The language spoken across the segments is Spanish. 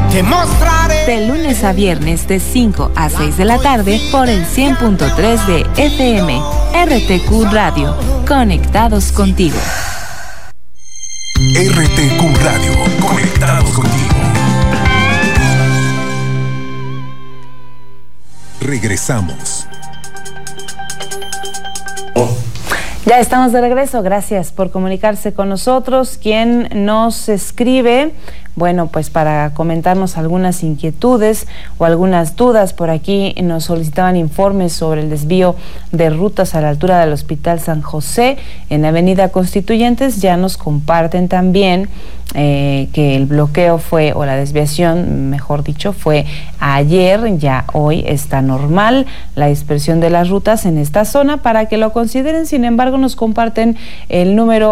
Te mostraré. De lunes a viernes de 5 a 6 de la tarde por el 100.3 de FM. RTQ Radio. Conectados contigo. RTQ Radio. Conectados contigo. Regresamos. Ya estamos de regreso, gracias por comunicarse con nosotros. ¿Quién nos escribe? Bueno, pues para comentarnos algunas inquietudes o algunas dudas, por aquí nos solicitaban informes sobre el desvío de rutas a la altura del Hospital San José en Avenida Constituyentes. Ya nos comparten también que el bloqueo fue, o la desviación, mejor dicho, fue ayer, ya hoy está normal la dispersión de las rutas en esta zona para que lo consideren. Sin embargo, nos comparten el número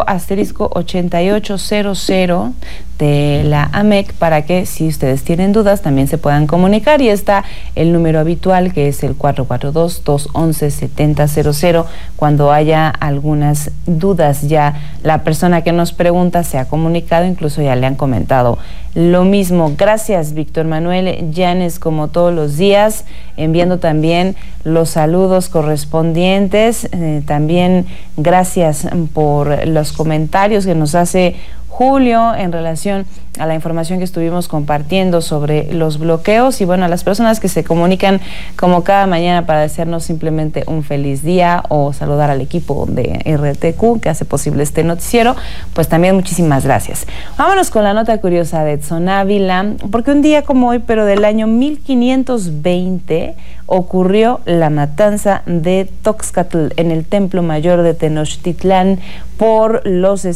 *8800 de la AMEC para que, si ustedes tienen dudas, también se puedan comunicar, y está el número habitual, que es el 442-211-7000. Cuando haya algunas dudas, ya la persona que nos pregunta se ha comunicado, incluso ya le han comentado lo mismo. Gracias, Víctor Manuel Llanes, como todos los días, enviando también los saludos correspondientes. También gracias por los comentarios que nos hace Julio en relación a la información que estuvimos compartiendo sobre los bloqueos, y bueno, a las personas que se comunican como cada mañana para desearnos simplemente un feliz día o saludar al equipo de RTQ que hace posible este noticiero, pues también muchísimas gracias. Vámonos con la nota curiosa de Edson Ávila, porque un día como hoy, pero del año 1520, ocurrió la matanza de Toxcatl en el Templo Mayor de Tenochtitlán por los